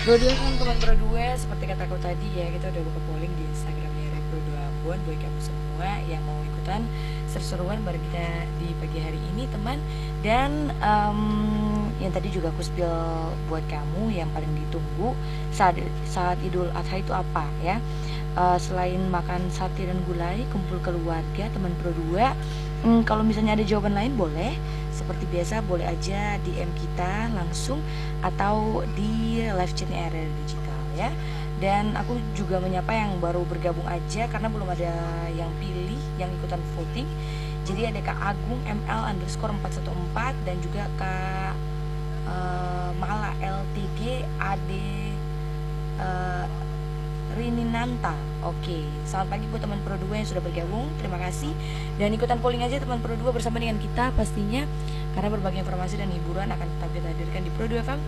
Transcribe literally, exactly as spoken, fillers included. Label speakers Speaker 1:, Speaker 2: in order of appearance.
Speaker 1: Pro dua kan teman Pro dua, seperti kataku tadi ya, kita udah buka polling di Instagramnya Pro dua Ambon buat kamu semua yang mau ikutan seru-seruan bareng kita di pagi hari ini teman. Dan um, yang tadi juga aku spill buat kamu yang paling ditunggu saat saat Idul Adha itu apa ya. Uh, selain makan sate dan gulai, kumpul keluarga, teman Pro dua, hmm, kalau misalnya ada jawaban lain boleh, seperti biasa boleh aja D M kita langsung atau di live chatnya R R Digital ya. Dan aku juga menyapa yang baru bergabung aja karena belum ada yang pilih yang ikutan voting. Jadi ada Kak Agung M L underscore empat satu empat dan juga Kak uh, Mala L T G A D uh, Rininanta. Oke, selamat pagi buat teman Pro dua yang sudah bergabung. Terima kasih. Dan ikutan polling aja teman Pro dua bersama dengan kita pastinya, karena berbagai informasi dan hiburan akan tetap kita hadirkan di Pro dua F M.